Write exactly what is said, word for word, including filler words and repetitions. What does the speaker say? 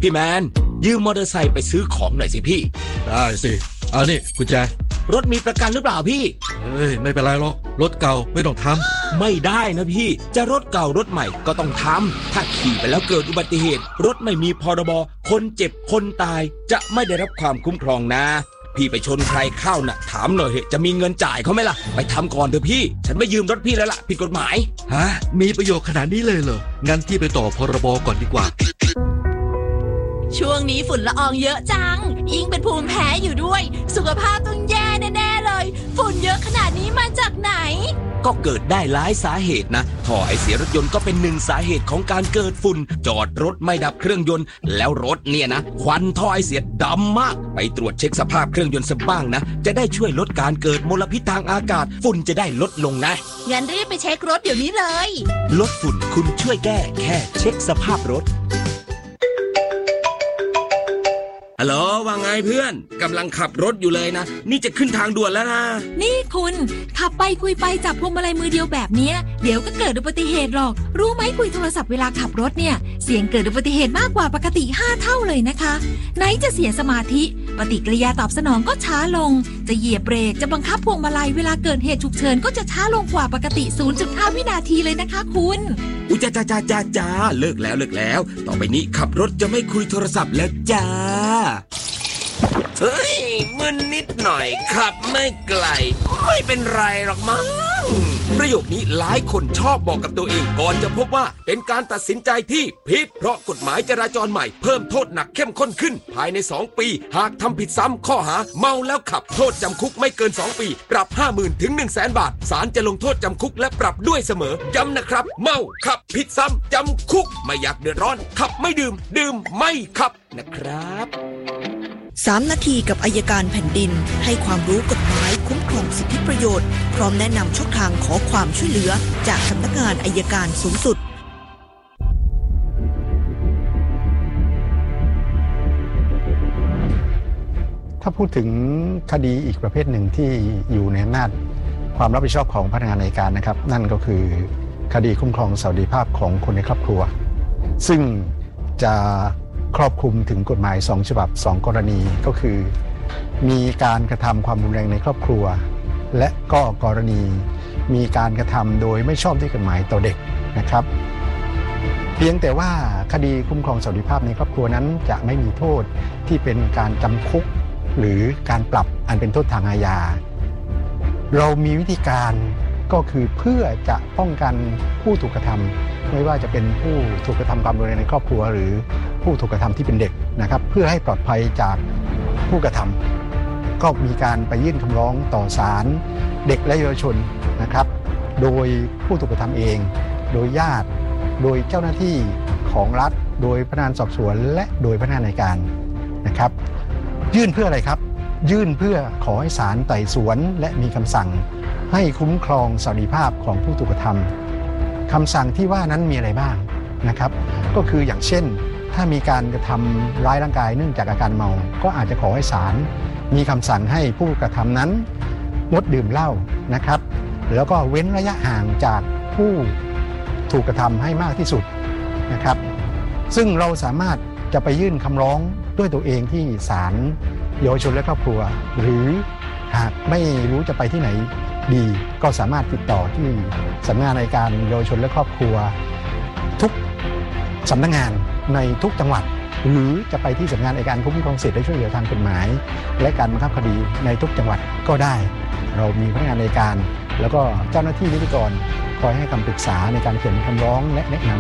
พี่แมนยืมมอเตอร์ไซค์ไปซื้อของหน่อยสิพี่ได้สิเอานี่กุญแจรถมีประกันหรือเปล่าพี่เฮ้ยไม่เป็นไรหรอกรถเก่าไม่ต้องทำไม่ได้นะพี่จะรถเก่ารถใหม่ก็ต้องทำถ้าขี่ไปแล้วเกิดอุบัติเหตุรถไม่มีพรบคนเจ็บคนตายจะไม่ได้รับความคุ้มครองนะพี่ไปชนใครเข้าน่ะถามหน่อยเหตุจะมีเงินจ่ายเขาไหมล่ะไปทำก่อนเถอะพี่ฉันไม่ยืมรถพี่แล้วล่ะผิดกฎหมายฮะมีประโยชน์ขนาดนี้เลยเหรองั้นพี่ไปต่อพรบก่อนดีกว่าช่วงนี้ฝุ่นละอองเยอะจังยิ่งเป็นภูมิแพ้อยู่ด้วยสุขภาพต้องแย่แน่ๆเลยฝุ่นเยอะขนาดนี้มาจากไหนก็เกิดได้หลายสาเหตุนะท่อไอเสียรถยนต์ก็เป็นหนึ่งสาเหตุของการเกิดฝุ่นจอดรถไม่ดับเครื่องยนต์แล้วรถเนี่ยนะควันท่อไอเสียดำมากไปตรวจเช็คสภาพเครื่องยนต์สักบ้างนะจะได้ช่วยลดการเกิดมลพิษทางอากาศฝุ่นจะได้ลดลงนะงั้นรีบไปเช็ครถเดี๋ยวนี้เลยลดฝุ่นคุณช่วยแก้แค่เช็คสภาพรถฮัลโหลว่าไงเพื่อนกำลังขับรถอยู่เลยนะนี่จะขึ้นทางด่วนแล้วนะนี่คุณขับไปคุยไปจับพวงมาลัยมือเดียวแบบนี้เดี๋ยวก็เกิดอุบัติเหตุหรอกรู้ไหมคุยโทรศัพท์เวลาขับรถเนี่ยเสี่ยงเกิดอุบัติเหตุมากกว่าปกติห้าเท่าเลยนะคะไหนจะเสียสมาธิปฏิกิริยาตอบสนองก็ช้าลงจะเหยียบเบรกจะบังคับพวงมาลัยเวลาเกิดเหตุฉุกเฉินก็จะช้าลงกว่าปกติ ศูนย์จุดห้า วินาทีเลยนะคะคุณอุ๊ยจ้าจ้าจ้าจ้าจ้าเลิกแล้วเลิกแล้วต่อไปนี้ขับรถจะไม่คุยโทรศัพท์แล้วจ้าเฮ้ยมึนนิดหน่อยขับไม่ไกลไม่เป็นไรหรอกมั้งประโยคนี้หลายคนชอบบอกกับตัวเองก่อนจะพบว่าเป็นการตัดสินใจที่ผิดเพราะกฎหมายจราจรใหม่เพิ่มโทษหนักเข้มข้นขึ้นภายในสองปีหากทำผิดซ้ำข้อหาเมาแล้วขับโทษจำคุกไม่เกินสองปีปรับ ห้าหมื่น ถึง หนึ่งแสน บาทศาลจะลงโทษจำคุกและปรับด้วยเสมอย้ำนะครับเมาขับผิดซ้ำจำคุกไม่อยากเดือดร้อนขับไม่ดื่มดื่มไม่ขับนะครับสามนาทีกับอัยการแผ่นดินให้ความรู้กฎหมายคุ้มครองสิทธิประโยชน์พร้อมแนะนำช่องทางขอความช่วยเหลือจากสำนักงานอัยการสูงสุดถ้าพูดถึงคดีอีกประเภทหนึ่งที่อยู่ในอำนาจความรับผิดชอบของพนักงานอัยการนะครับนั่นก็คือคดีคุ้มครองสวัสดิภาพของคนในครอบครัวซึ่งจะครอบคลุมถึงกฎหมายสองฉบับสองกรณีก็คือมีการกระทำความรุนแรงในครอบครัวและก็กรณีมีการกระทำโดยไม่ชอบด้วยกฎหมายต่อเด็กนะครับเพียงแต่ว่าคดีคุ้มครองสวัสดิภาพในครอบครัวนั้นจะไม่มีโทษที่เป็นการจำคุกหรือการปรับอันเป็นโทษทางอาญาเรามีวิธีการก็คือเพื่อจะป้องกันผู้ถูกกระทำไม่ว่าจะเป็นผู้ถูกกระทำความรุนแรงในครอบครัวหรือผู้ถูกกระทำที่เป็นเด็กนะครับเพื่อให้ปลอดภัยจากผู้กระทำก็มีการไปยื่นคำร้องต่อศาลเด็กและเยาวชนนะครับโดยผู้ถูกกระทำเองโดยญาติโดยเจ้าหน้าที่ของรัฐโดยพนักงานสอบสวนและโดยพนักงานอัยการนะครับยื่นเพื่ออะไรครับยื่นเพื่อขอให้ศาลไต่สวนและมีคำสั่งให้คุ้มครองสวัสดิภาพของผู้ถูกกระทำคำสั่งที่ว่านั้นมีอะไรบ้างนะครับก็คืออย่างเช่นถ้ามีการกระทำร้ายร่างกายเนื่องจากอาการเมาก็อาจจะขอให้ศาลมีคำสั่งให้ผู้กระทำนั้นงดดื่มเหล้านะครับแล้วก็เว้นระยะห่างจากผู้ถูกกระทำให้มากที่สุดนะครับซึ่งเราสามารถจะไปยื่นคำร้องด้วยตัวเองที่ศาลเยาวชนและครอบครัวหรือหากไม่รู้จะไปที่ไหนดีก็สามารถติดต่อที่สำนักงานอัยการเยาวชนและครอบครัวทุกสำนักงานในทุกจังหวัดหรือจะไปที่สำนักงานอัยการคุ้มครองสิทธิและช่วยเหลือทางกฎหมายและการบังคับคดีในทุกจังหวัดก็ได้เรามีพนักงานอัยการแล้วก็เจ้าหน้าที่นิติกรคอยให้คำปรึกษาในการเขียนคำร้องและแนะน